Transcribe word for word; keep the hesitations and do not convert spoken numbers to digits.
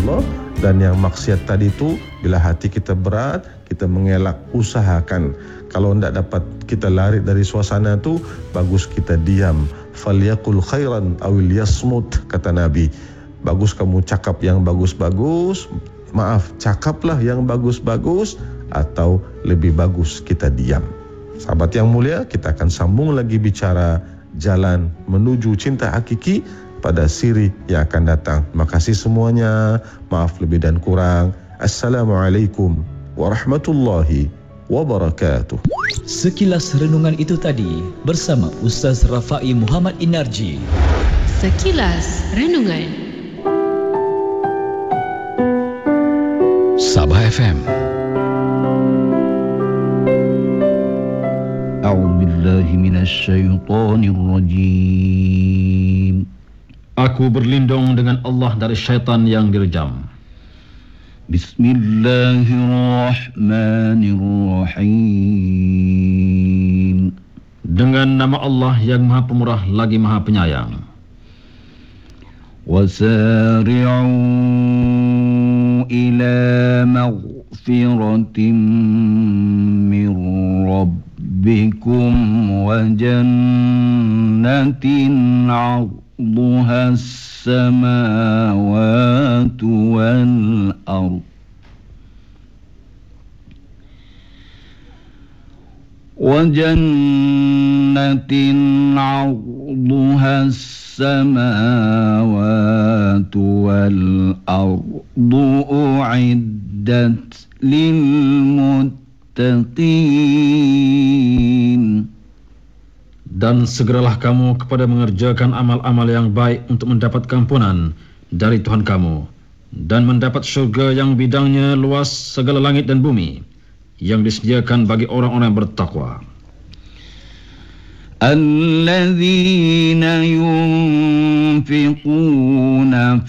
Allah. Dan yang maksiat tadi tu, bila hati kita berat, kita mengelak, usahakan. Kalau tidak dapat kita lari dari suasana tu, bagus kita diam. Falyaqul khairan awil yasmut, kata Nabi. Bagus kamu cakap yang bagus-bagus, maaf, cakaplah yang bagus-bagus, atau lebih bagus kita diam. Sahabat yang mulia, kita akan sambung lagi bicara jalan menuju cinta hakiki pada siri yang akan datang. Terima kasih semuanya. Maaf lebih dan kurang. Assalamualaikum warahmatullahi wabarakatuh. Sekilas renungan itu tadi bersama Ustaz Rafai Muhammad Inarji. Sekilas renungan Sabah F M. A'udzu billahi minasy syaithanir rajim. Aku berlindung dengan Allah dari syaitan yang direjam. Bismillahirrahmanirrahim. Dengan nama Allah yang Maha Pemurah lagi Maha Penyayang. Wasari'u ila maghfiratin min rabbikum wa jannatin 'arduha as-samawati wal ardh wa jannatin 'arduha as-samawati wal ardu u'iddat lil muttaqin. Dan segeralah kamu kepada mengerjakan amal-amal yang baik untuk mendapat keampunan dari Tuhan kamu dan mendapat syurga yang bidangnya luas segala langit dan bumi, yang disediakan bagi orang-orang yang bertakwa. Alladzina yunfiquna